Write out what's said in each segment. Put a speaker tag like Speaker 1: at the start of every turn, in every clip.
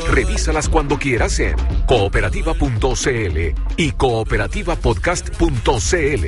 Speaker 1: Revísalas cuando quieras en cooperativa.cl y cooperativapodcast.cl.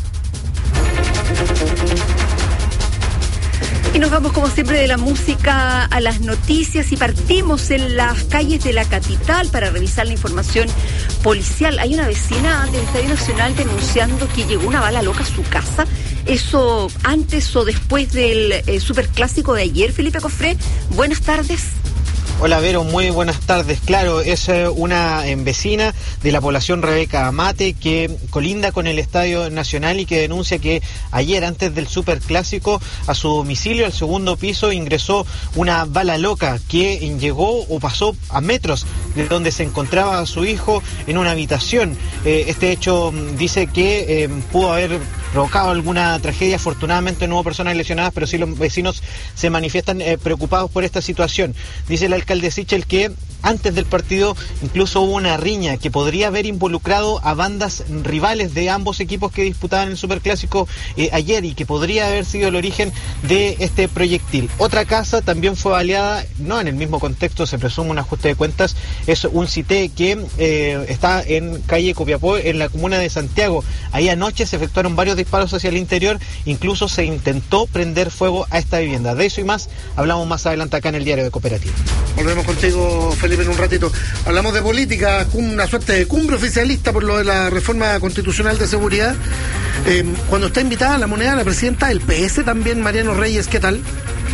Speaker 2: Y nos vamos como siempre de la música a las noticias y partimos en las calles de la capital para revisar la información policial. Hay una vecina del Estadio Nacional denunciando que llegó una bala loca a su casa. Eso antes o después del superclásico de ayer. Felipe Cofré, buenas tardes.
Speaker 3: Hola Vero, muy buenas tardes. Claro, es una vecina de la población Rebeca Amate que colinda con el Estadio Nacional y que denuncia que ayer, antes del superclásico, a su domicilio, al segundo piso, ingresó una bala loca que llegó o pasó a metros de donde se encontraba su hijo en una habitación. Este hecho dice que pudo haber provocado alguna tragedia. Afortunadamente no hubo personas lesionadas, pero sí los vecinos se manifiestan preocupados por esta situación. Dice el alcalde Sichel que antes del partido incluso hubo una riña que podría haber involucrado a bandas rivales de ambos equipos que disputaban el superclásico ayer y que podría haber sido el origen de este proyectil. Otra casa también fue baleada, no en el mismo contexto, se presume un ajuste de cuentas, es un CITE que está en calle Copiapó, en la comuna de Santiago. Ahí anoche se efectuaron varios disparos hacia el interior, incluso se intentó prender fuego a esta vivienda. De eso y más hablamos más adelante acá en el Diario de Cooperativa.
Speaker 4: Volvemos contigo, Felipe, en un ratito. Hablamos de política, una suerte de cumbre oficialista por lo de la reforma constitucional de seguridad. Cuando está invitada La Moneda, la presidenta del PS también, Mariano Reyes, ¿qué tal?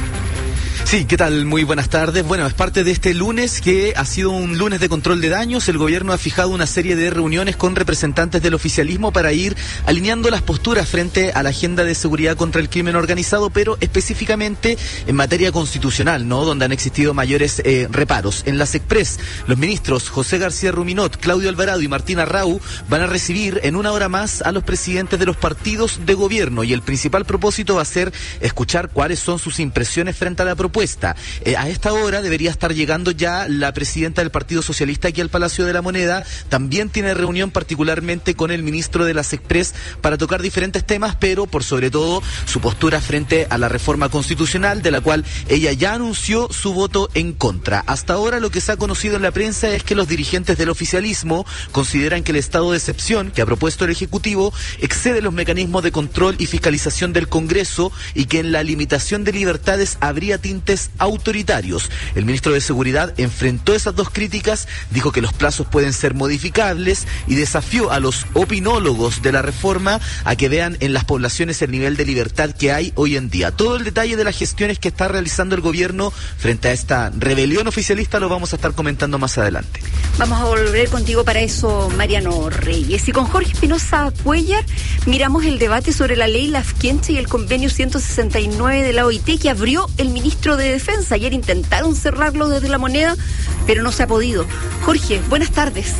Speaker 5: Sí, ¿qué tal? Muy buenas tardes. Bueno, es parte de este lunes que ha sido un lunes de control de daños. El gobierno ha fijado una serie de reuniones con representantes del oficialismo para ir alineando las posturas frente a la agenda de seguridad contra el crimen organizado, pero específicamente en materia constitucional, ¿no? Donde han existido mayores reparos. En las Express, los ministros José García Ruminot, Claudio Alvarado y Martina Rau van a recibir en una hora más a los presidentes de los partidos de gobierno y el principal propósito va a ser escuchar cuáles son sus impresiones frente a la propuesta. A esta hora debería estar llegando ya la presidenta del Partido Socialista aquí al Palacio de la Moneda. También tiene reunión particularmente con el ministro de las Express para tocar diferentes temas, pero por sobre todo su postura frente a la reforma constitucional, de la cual ella ya anunció su voto en contra. Hasta ahora lo que se ha conocido en la prensa es que los dirigentes del oficialismo consideran que el estado de excepción que ha propuesto el Ejecutivo excede los mecanismos de control y fiscalización del Congreso y que en la limitación de libertades habría tintes autoritarios. El ministro de Seguridad enfrentó esas dos críticas, dijo que los plazos pueden ser modificables y desafió a los opinólogos de la reforma a que vean en las poblaciones el nivel de libertad que hay hoy en día. Todo el detalle de las gestiones que está realizando el gobierno frente a esta rebelión oficialista lo vamos a estar comentando más adelante.
Speaker 2: Vamos a volver contigo para eso, Mariano Reyes. Y con Jorge Espinosa Cuellar miramos el debate sobre la ley Lafkenche y el convenio 169 de la OIT que abrió el ministro de Defensa. Ayer intentaron cerrarlo desde La Moneda, pero no se ha podido. Jorge, buenas tardes.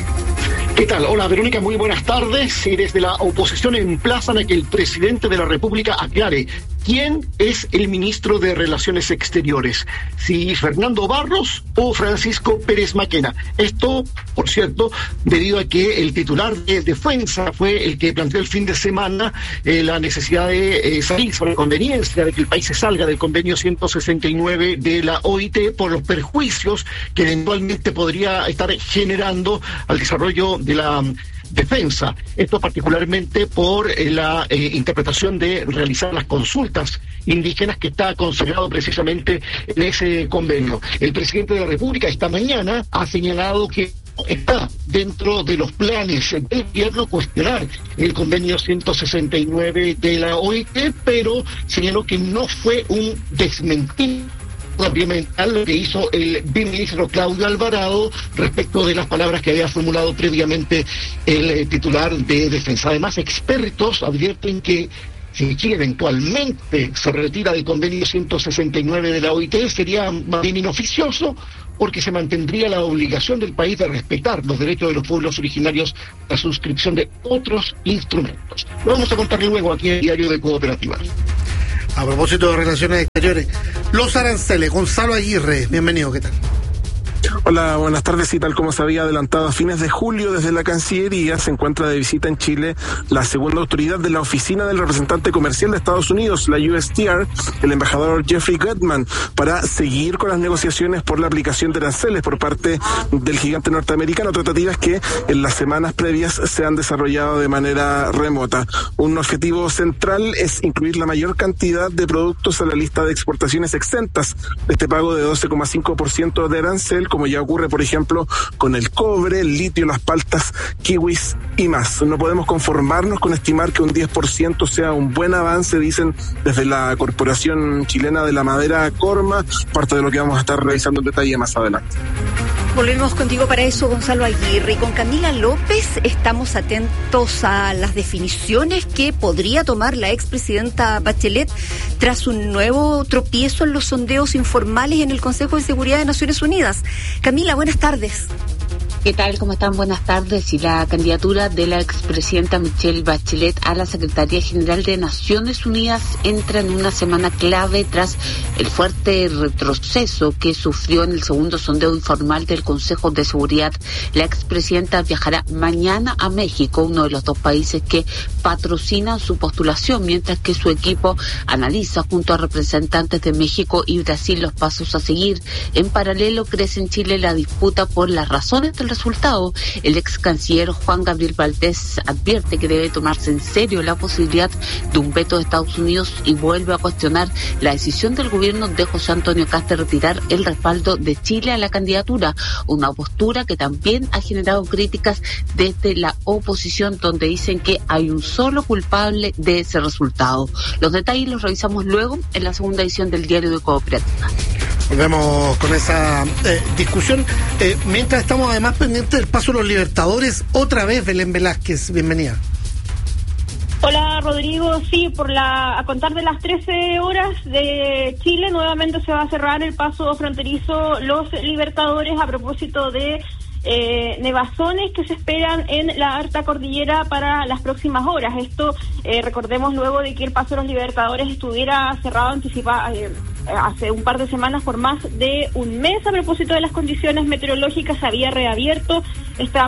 Speaker 6: ¿Qué tal? Hola Verónica, muy buenas tardes. Y desde la oposición emplazan a que el presidente de la República aclare quién es el ministro de Relaciones Exteriores, si Fernando Barros o Francisco Pérez Maquena. Esto, por cierto, debido a que el titular de Defensa fue el que planteó el fin de semana la necesidad de salir, sobre la conveniencia de que el país se salga del convenio 169 de la OIT por los perjuicios que eventualmente podría estar generando al desarrollo de la defensa. Esto particularmente por la interpretación de realizar las consultas indígenas que está consagrado precisamente en ese convenio. El presidente de la República esta mañana ha señalado que está dentro de los planes del gobierno cuestionar el convenio 169 de la OIT, pero señaló que no fue un desmentir lo que hizo el viceministro Claudio Alvarado respecto de las palabras que había formulado previamente el titular de Defensa. Además, expertos advierten que si Chile eventualmente se retira del convenio 169 de la OIT, sería más bien inoficioso, porque se mantendría la obligación del país de respetar los derechos de los pueblos originarios a la suscripción de otros instrumentos. Lo vamos a contar luego aquí en el Diario de Cooperativa.
Speaker 4: A propósito de relaciones exteriores, los aranceles, Gonzalo Aguirre, bienvenido, ¿qué tal?
Speaker 7: Hola, buenas tardes. Y tal como se había adelantado a fines de julio, desde la Cancillería se encuentra de visita en Chile la segunda autoridad de la oficina del representante comercial de Estados Unidos, la USTR, el embajador Jeffrey Gutman, para seguir con las negociaciones por la aplicación de aranceles por parte del gigante norteamericano, tratativas que en las semanas previas se han desarrollado de manera remota. Un objetivo central es incluir la mayor cantidad de productos a la lista de exportaciones exentas de este pago de 12,5% de arancel, como ya ocurre, por ejemplo, con el cobre, el litio, las paltas, kiwis y más. No podemos conformarnos con estimar que un 10% sea un buen avance, dicen desde la Corporación Chilena de la Madera, Corma, parte de lo que vamos a estar revisando en detalle más adelante.
Speaker 2: Volvemos contigo para eso, Gonzalo Aguirre. Y con Camila López estamos atentos a las definiciones que podría tomar la expresidenta Bachelet tras un nuevo tropiezo en los sondeos informales en el Consejo de Seguridad de Naciones Unidas. Camila, buenas tardes.
Speaker 8: ¿Qué tal? ¿Cómo están? Buenas tardes. Y la candidatura de la expresidenta Michelle Bachelet a la Secretaría General de Naciones Unidas entra en una semana clave tras el fuerte retroceso que sufrió en el segundo sondeo informal del Consejo de Seguridad. La expresidenta viajará mañana a México, uno de los dos países que patrocinan su postulación, mientras que su equipo analiza junto a representantes de México y Brasil los pasos a seguir. En paralelo, crece en Chile la disputa por las razones del resultado. El ex canciller Juan Gabriel Valdés advierte que debe tomarse en serio la posibilidad de un veto de Estados Unidos y vuelve a cuestionar la decisión del gobierno de José Antonio Kast de retirar el respaldo de Chile a la candidatura, una postura que también ha generado críticas desde la oposición, donde dicen que hay un solo culpable de ese resultado. Los detalles los revisamos luego en la segunda edición del Diario de Cooperativa.
Speaker 4: Volvemos con esa discusión. Mientras estamos además pendientes del paso de los Libertadores, otra vez Belén Velázquez, bienvenida.
Speaker 9: Hola Rodrigo, sí, a contar de las 13 horas de Chile, nuevamente se va a cerrar el paso fronterizo Los Libertadores a propósito de nevazones que se esperan en la alta cordillera para las próximas horas. Esto, recordemos, luego de que el paso de los Libertadores estuviera cerrado hace un par de semanas por más de un mes a propósito de las condiciones meteorológicas. Se había reabierto esta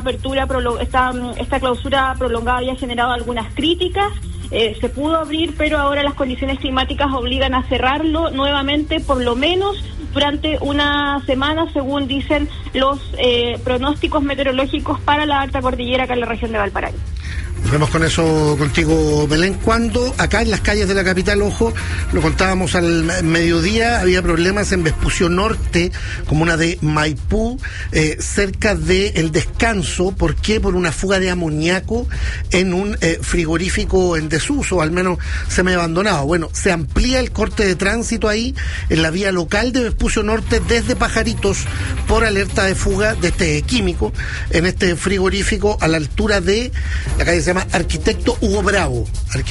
Speaker 9: clausura prolongada había generado algunas críticas. Se pudo abrir, pero ahora las condiciones climáticas obligan a cerrarlo nuevamente, por lo menos durante una semana, según dicen los pronósticos meteorológicos para la alta cordillera acá en la región de Valparaíso.
Speaker 4: Vemos con eso contigo, Belén. Cuando acá en las calles de la capital, ojo, lo contábamos al mediodía, había problemas en Vespucio Norte, comuna de Maipú, cerca del Descanso. ¿Por qué? Por una fuga de amoníaco en un frigorífico en desuso, al menos semi-abandonado. Bueno, se amplía el corte de tránsito ahí, en la vía local de Vespucio Norte, desde Pajaritos, por alerta de fuga de este químico en este frigorífico a la altura de la calle se llama Arquitecto Hugo Bravo.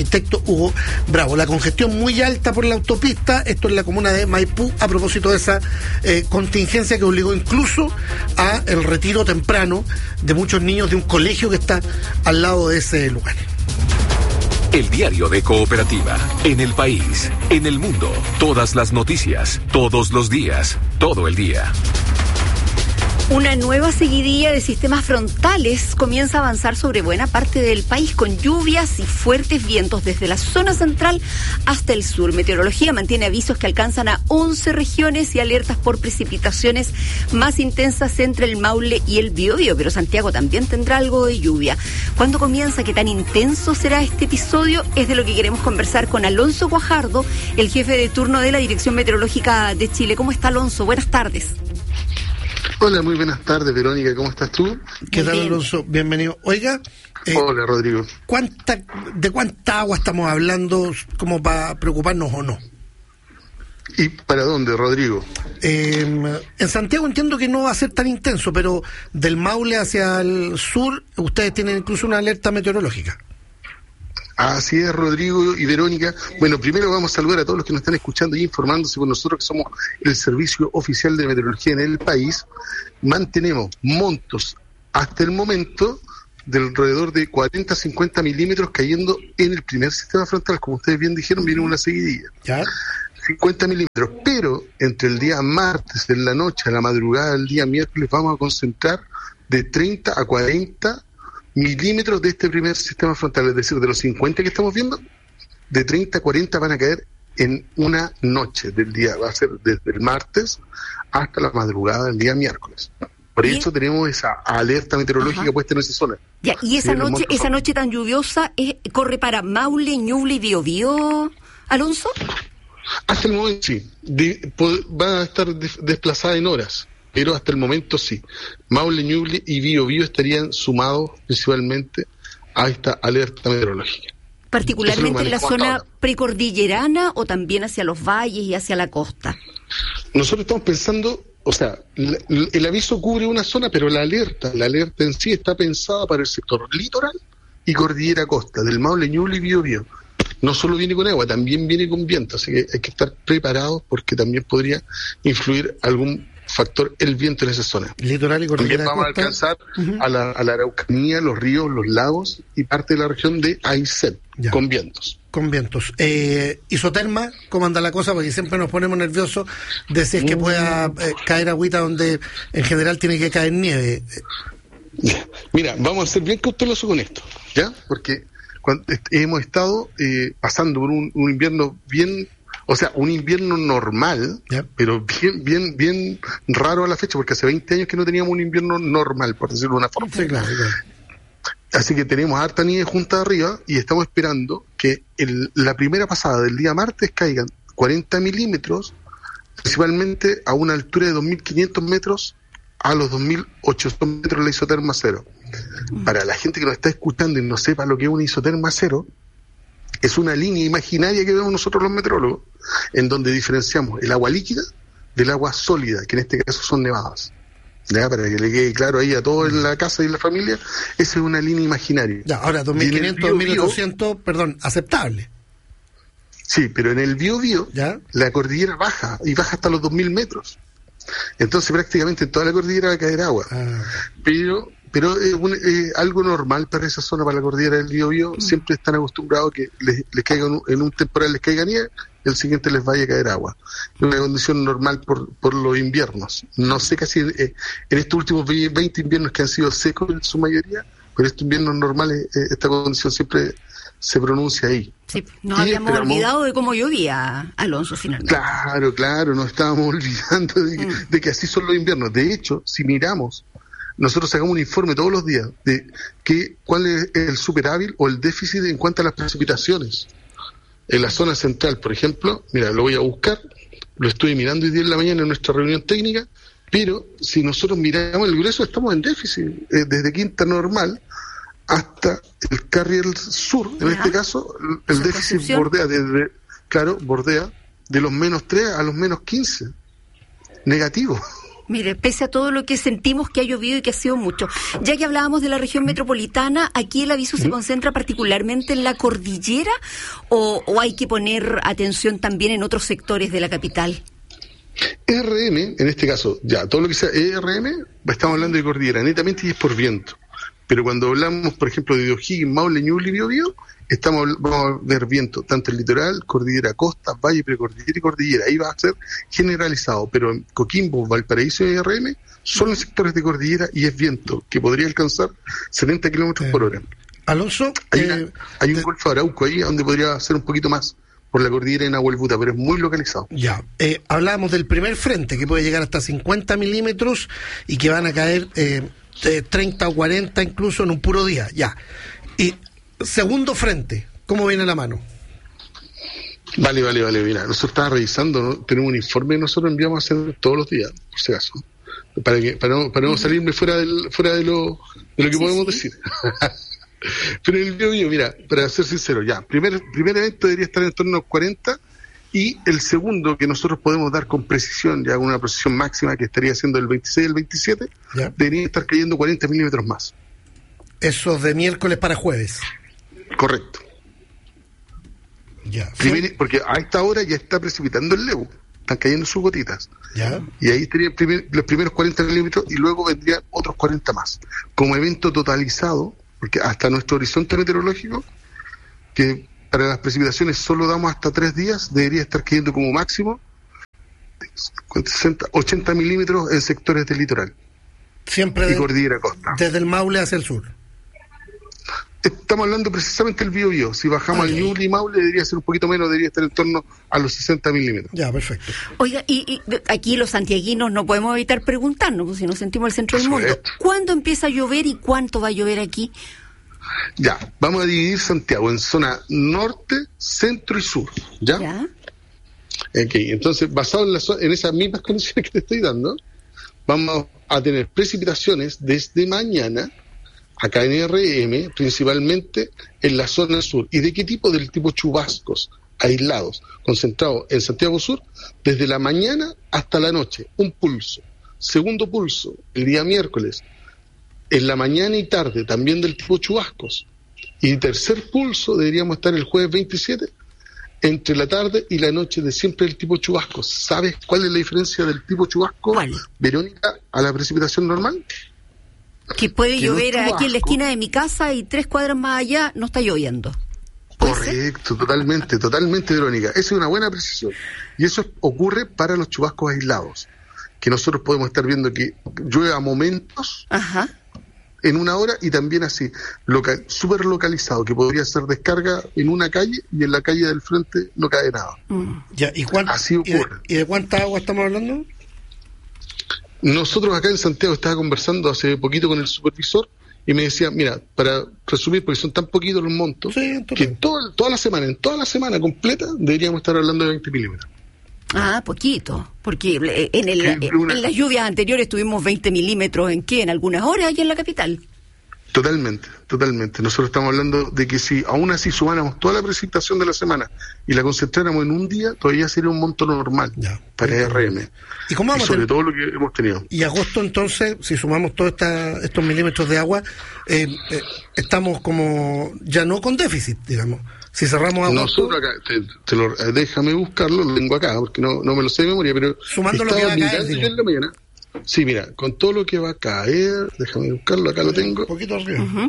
Speaker 4: La congestión muy alta por la autopista, esto en la comuna de Maipú, a propósito de esa contingencia que obligó incluso a el retiro temprano de muchos niños de un colegio que está al lado de ese lugar.
Speaker 1: El diario de Cooperativa, en el país, en el mundo, todas las noticias, todos los días, todo el día.
Speaker 2: Una nueva seguidilla de sistemas frontales comienza a avanzar sobre buena parte del país, con lluvias y fuertes vientos desde la zona central hasta el sur. Meteorología mantiene avisos que alcanzan a 11 regiones y alertas por precipitaciones más intensas entre el Maule y el Biobío, pero Santiago también tendrá algo de lluvia. ¿Cuándo comienza? ¿Qué tan intenso será este episodio? Es de lo que queremos conversar con Alonso Guajardo, el jefe de turno de la Dirección Meteorológica de Chile. ¿Cómo está, Alonso? Buenas tardes.
Speaker 10: Hola, muy buenas tardes, Verónica, ¿cómo estás tú?
Speaker 4: ¿Qué tal, Alonso? Bienvenido. Oiga,
Speaker 10: hola, Rodrigo.
Speaker 4: ¿De cuánta agua estamos hablando, como para preocuparnos o no?
Speaker 10: ¿Y para dónde, Rodrigo?
Speaker 4: En Santiago entiendo que no va a ser tan intenso, pero del Maule hacia el sur, ustedes tienen incluso una alerta meteorológica.
Speaker 10: Así es, Rodrigo y Verónica. Bueno, primero vamos a saludar a todos los que nos están escuchando y informándose con nosotros, que somos el servicio oficial de meteorología en el país. Mantenemos montos hasta el momento de alrededor de 40-50 milímetros cayendo en el primer sistema frontal. Como ustedes bien dijeron, viene una seguidilla.
Speaker 4: ¿Ya?
Speaker 10: 50 milímetros, pero entre el día martes en la noche a la madrugada del día miércoles vamos a concentrar de 30 a 40 milímetros de este primer sistema frontal, es decir, de los 50 que estamos viendo, de 30 a 40 van a caer en una noche del día, va a ser desde el martes hasta la madrugada del día miércoles. Por eso tenemos esa alerta meteorológica puesta en esa zona.
Speaker 2: Ya, y esa noche tan lluviosa corre para Maule, Ñuble y Biobío, Alonso.
Speaker 10: Hasta el momento sí, va a estar desplazada en horas, pero hasta el momento sí. Maule, Ñuble y Biobío estarían sumados principalmente a esta alerta meteorológica.
Speaker 2: Particularmente en la zona precordillerana o también hacia los valles y hacia la costa.
Speaker 10: Nosotros estamos pensando, o sea, el aviso cubre una zona, pero la alerta en sí está pensada para el sector litoral y cordillera costa, del Maule, Ñuble y Biobío. No solo viene con agua, también viene con viento, así que hay que estar preparados porque también podría influir algún factor el viento en esa zona.
Speaker 4: Litoral y cordillera
Speaker 10: también vamos a alcanzar a la Araucanía, los ríos, los lagos y parte de la región de Aysén, con vientos.
Speaker 4: Con vientos. Isoterma, ¿cómo anda la cosa? Porque siempre nos ponemos nerviosos de si es que pueda caer agüita donde en general tiene que caer nieve.
Speaker 10: Mira, vamos a ser bien cautelosos con esto, ¿ya? Porque hemos estado pasando por un invierno bien, o sea, un invierno normal, pero bien raro a la fecha, porque hace 20 años que no teníamos un invierno normal, por decirlo de una forma.
Speaker 4: Sí, claro.
Speaker 10: Así que tenemos harta nieve junta arriba y estamos esperando que la primera pasada del día martes caigan 40 milímetros, principalmente a una altura de 2.500 metros a los 2.800 metros la isoterma cero. Para la gente que nos está escuchando y no sepa lo que es una isoterma cero, es una línea imaginaria que vemos nosotros los meteorólogos, en donde diferenciamos el agua líquida del agua sólida, que en este caso son nevadas. ¿Ya? Para que le quede claro ahí a todos en la casa y en la familia, esa es una línea imaginaria.
Speaker 4: Ya, ahora 2.500, 2.800, perdón, aceptable.
Speaker 10: Sí, pero en el Biobío la cordillera baja, y baja hasta los 2.000 metros. Entonces prácticamente en toda la cordillera va a caer agua. Pero es algo normal para esa zona, para la cordillera del Biobío. Siempre están acostumbrados a que les caiga en un temporal les caiga nieve, y el siguiente les vaya a caer agua. Es una condición normal por los inviernos. No sé, casi en estos últimos 20 inviernos que han sido secos en su mayoría, pero estos inviernos normales, esta condición siempre se pronuncia ahí.
Speaker 2: Sí, nos habíamos olvidado de cómo llovía, Alonso, finalmente.
Speaker 10: Claro, nos estábamos olvidando de que así son los inviernos. De hecho, si miramos, nosotros sacamos un informe todos los días de cuál es el superávit o el déficit en cuanto a las precipitaciones. En la zona central, por ejemplo, mira, lo voy a buscar, lo estuve mirando hoy día en la mañana en nuestra reunión técnica, pero si nosotros miramos el grueso, estamos en déficit, desde Quinta Normal hasta el Carriel Sur, en este caso, el déficit bordea de los -3 a los -15, negativo.
Speaker 2: Mire, pese a todo lo que sentimos que ha llovido y que ha sido mucho, ya que hablábamos de la región metropolitana, ¿aquí el aviso se concentra particularmente en la cordillera o hay que poner atención también en otros sectores de la capital?
Speaker 10: ERM, en este caso, todo lo que sea ERM, estamos hablando de cordillera netamente y es por viento. Pero cuando hablamos, por ejemplo, de O'Higgins, Maule, Ñuble y Biobío, vamos a ver viento tanto en litoral, cordillera, costa, valle, precordillera y cordillera. Ahí va a ser generalizado, pero en Coquimbo, Valparaíso y RM son los sectores de cordillera y es viento que podría alcanzar 70 kilómetros por hora.
Speaker 4: Alonso,
Speaker 10: hay un Golfo de Arauco ahí donde podría ser un poquito más por la cordillera de Nahuelbuta, pero es muy localizado.
Speaker 4: Hablábamos del primer frente que puede llegar hasta 50 milímetros y que van a caer 30 o 40 incluso en un puro día. Y segundo frente, ¿cómo viene la mano?
Speaker 10: Vale. Mira, nosotros estábamos revisando, ¿no? Tenemos un informe que nosotros enviamos a hacer todos los días, por si acaso, para no salirme fuera de lo que podemos decir. Pero el Biobío, mira, para ser sincero, primer evento debería estar en torno a los 40, y el segundo que nosotros podemos dar con precisión, ya con una precisión máxima que estaría siendo el 26 y el 27, debería estar cayendo 40 milímetros más.
Speaker 4: Eso de miércoles para jueves.
Speaker 10: Correcto. Porque a esta hora ya está precipitando el Lebu, están cayendo sus gotitas. Y ahí estarían los primeros 40 milímetros y luego vendrían otros 40 más. Como evento totalizado, porque hasta nuestro horizonte meteorológico, que para las precipitaciones solo damos hasta 3 días, debería estar cayendo como máximo 80 milímetros en sectores del litoral.
Speaker 4: Siempre
Speaker 10: y cordillera costa.
Speaker 4: Desde el Maule hacia el sur.
Speaker 10: Estamos hablando precisamente del Biobío. Si bajamos al Ñuble y Maule, debería ser un poquito menos, debería estar en torno a los 60 milímetros.
Speaker 4: Ya, perfecto.
Speaker 2: Oiga, y aquí los santiaguinos no podemos evitar preguntarnos, pues si nos sentimos el centro del mundo. ¿Cuándo empieza a llover y cuánto va a llover aquí?
Speaker 10: Ya, vamos a dividir Santiago en zona norte, centro y sur. ¿Ya? Okay, entonces, basado en esas mismas condiciones que te estoy dando, vamos a tener precipitaciones desde mañana acá en RM, principalmente en la zona sur. ¿Y de qué tipo? Del tipo chubascos aislados, concentrados en Santiago Sur, desde la mañana hasta la noche. Un pulso. Segundo pulso, el día miércoles, en la mañana y tarde, también del tipo chubascos. Y tercer pulso, deberíamos estar el jueves 27, entre la tarde y la noche, de siempre el tipo chubascos. ¿Sabes cuál es la diferencia del tipo chubasco, Verónica, a la precipitación normal?
Speaker 2: Que puede llover aquí en la esquina de mi casa y 3 cuadras más allá no está lloviendo.
Speaker 10: Correcto, totalmente, Verónica. Esa es una buena precisión. Y eso ocurre para los chubascos aislados, que nosotros podemos estar viendo que llueve a momentos en una hora y también así, súper localizado, que podría ser descarga en una calle y en la calle del frente no cae nada.
Speaker 4: Ya,
Speaker 10: así ocurre.
Speaker 4: ¿Y de cuánta agua estamos hablando?
Speaker 10: Nosotros acá en Santiago estaba conversando hace poquito con el supervisor y me decía, mira, para resumir, porque son tan poquitos los montos, que en toda la semana completa deberíamos estar hablando de 20 milímetros.
Speaker 2: Ah, poquito, porque en las lluvias anteriores tuvimos 20 milímetros en algunas horas allá en la capital.
Speaker 10: Totalmente. Nosotros estamos hablando de que si aún así sumáramos toda la precipitación de la semana y la concentráramos en un día, todavía sería un monto normal para RM.
Speaker 4: ¿Y cómo vamos
Speaker 10: sobre todo lo que hemos tenido?
Speaker 4: Y agosto, entonces, si sumamos todos estos milímetros de agua, estamos como ya no con déficit, digamos. Si cerramos agosto...
Speaker 10: Nosotros acá, déjame buscarlo, lo tengo acá, porque no me lo sé de memoria, pero...
Speaker 4: Sumando lo que va a caer,
Speaker 10: en la mañana. Sí, mira, con todo lo que va a caer, déjame buscarlo, acá lo tengo.
Speaker 4: Un poquito arriba.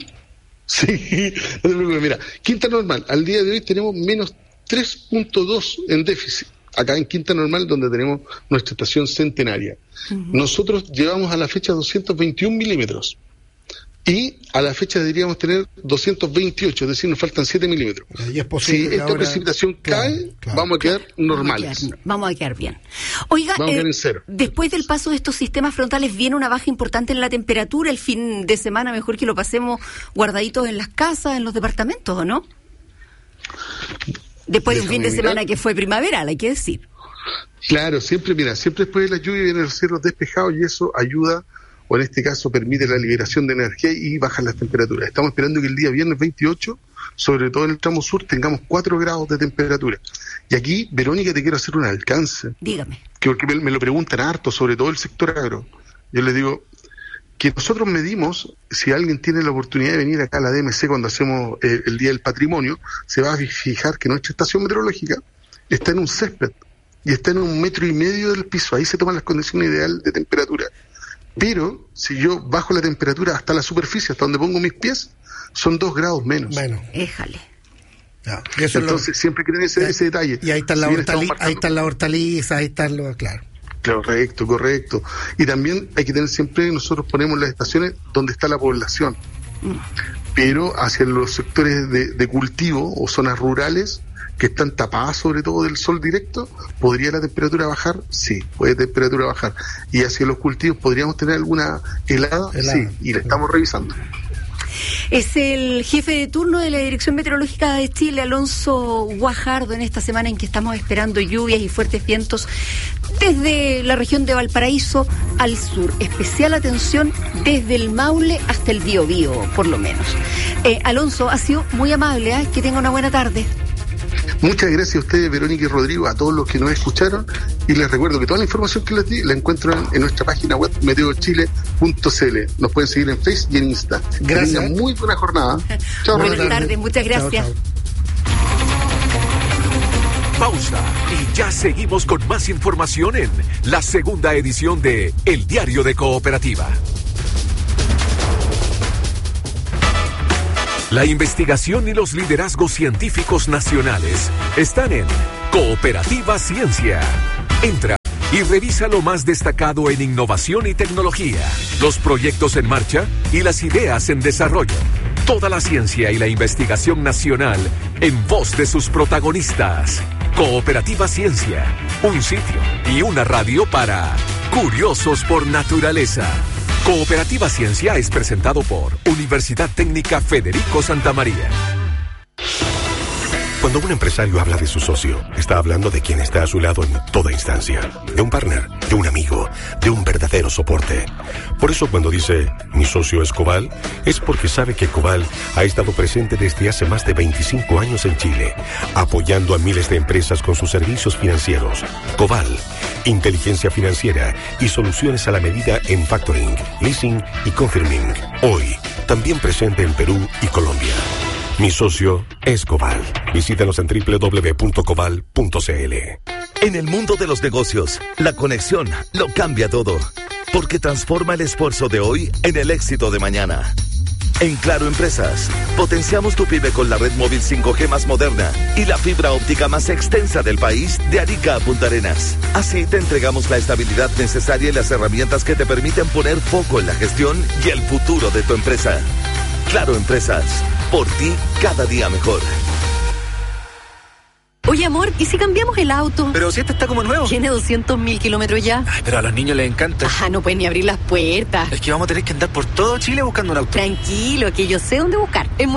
Speaker 10: Sí, no te preocupes, mira, Quinta Normal, al día de hoy tenemos menos 3.2 en déficit, acá en Quinta Normal, donde tenemos nuestra estación centenaria. Nosotros llevamos a la fecha 221 milímetros. Y a la fecha deberíamos tener 228, es decir, nos faltan 7 milímetros.
Speaker 4: Y es posible
Speaker 10: si esta precipitación cae, vamos a quedar normales.
Speaker 2: Vamos a quedar bien. Oiga, después del paso de estos sistemas frontales viene una baja importante en la temperatura. El fin de semana mejor que lo pasemos guardaditos en las casas, en los departamentos, ¿o no? Después de un fin de semana que fue primaveral, hay que decir.
Speaker 10: Claro, siempre después de la lluvia vienen los cielos despejados y eso ayuda, o en este caso permite la liberación de energía y bajan las temperaturas. Estamos esperando que el día viernes 28, sobre todo en el tramo sur, tengamos 4 grados de temperatura. Y aquí, Verónica, te quiero hacer un alcance.
Speaker 2: Dígame.
Speaker 10: Porque me lo preguntan harto, sobre todo el sector agro. Yo les digo que nosotros medimos, si alguien tiene la oportunidad de venir acá a la DMC cuando hacemos el Día del Patrimonio, se va a fijar que nuestra estación meteorológica está en un césped y está en 1,5 metros del piso. Ahí se toman las condiciones ideales de temperatura. Pero si yo bajo la temperatura hasta la superficie, hasta donde pongo mis pies, son 2 grados menos.
Speaker 2: Éjale.
Speaker 10: Entonces siempre hay que tener ese detalle.
Speaker 4: Y ahí están las hortalizas, ahí están los... Claro.
Speaker 10: Correcto. Y también hay que tener siempre, nosotros ponemos las estaciones donde está la población. Pero hacia los sectores de cultivo o zonas rurales, que están tapadas sobre todo del sol directo, ¿podría la temperatura bajar? Sí, puede temperatura bajar. Y hacia los cultivos, ¿podríamos tener alguna helada? Sí, y la estamos revisando.
Speaker 2: Es el jefe de turno de la Dirección Meteorológica de Chile, Alonso Guajardo, en esta semana en que estamos esperando lluvias y fuertes vientos desde la región de Valparaíso al sur. Especial atención desde el Maule hasta el Biobío, por lo menos. Alonso, ha sido muy amable, que tenga una buena tarde.
Speaker 10: Muchas gracias a ustedes, Verónica y Rodrigo, a todos los que nos escucharon, y les recuerdo que toda la información que les di la encuentran en nuestra página web meteochile.cl. Nos pueden seguir en Facebook y en Insta.
Speaker 4: Gracias.
Speaker 10: Que tengan muy buena jornada.
Speaker 2: Chao. Buenas tardes, muchas gracias.
Speaker 4: Chao.
Speaker 1: Pausa y ya seguimos con más información en la segunda edición de El Diario de Cooperativa. La investigación y los liderazgos científicos nacionales están en Cooperativa Ciencia. Entra y revisa lo más destacado en innovación y tecnología, los proyectos en marcha y las ideas en desarrollo. Toda la ciencia y la investigación nacional en voz de sus protagonistas. Cooperativa Ciencia, un sitio y una radio para curiosos por naturaleza. Cooperativa Ciencia es presentado por Universidad Técnica Federico Santa María.
Speaker 11: Cuando un empresario habla de su socio, está hablando de quien está a su lado en toda instancia. De un partner, de un amigo, de un verdadero soporte. Por eso cuando dice, mi socio es Coval, es porque sabe que Coval ha estado presente desde hace más de 25 años en Chile, apoyando a miles de empresas con sus servicios financieros. Coval, inteligencia financiera y soluciones a la medida en factoring, leasing y confirming. Hoy, también presente en Perú y Colombia. Mi socio es Coval. Visítanos en www.coval.cl.
Speaker 12: En el mundo de los negocios, la conexión lo cambia todo, porque transforma el esfuerzo de hoy en el éxito de mañana. En Claro Empresas, potenciamos tu pyme con la red móvil 5G más moderna y la fibra óptica más extensa del país, de Arica a Punta Arenas. Así te entregamos la estabilidad necesaria y las herramientas que te permiten poner foco en la gestión y el futuro de tu empresa. Claro Empresas, por ti cada día mejor.
Speaker 13: Oye, amor, ¿y si cambiamos el auto?
Speaker 14: Pero si este está como nuevo.
Speaker 13: Tiene 200.000 kilómetros ya.
Speaker 14: Ay, pero a los niños les encanta.
Speaker 13: No pueden ni abrir las puertas.
Speaker 14: Es que vamos a tener que andar por todo Chile buscando un auto.
Speaker 13: Tranquilo, que yo sé dónde buscar.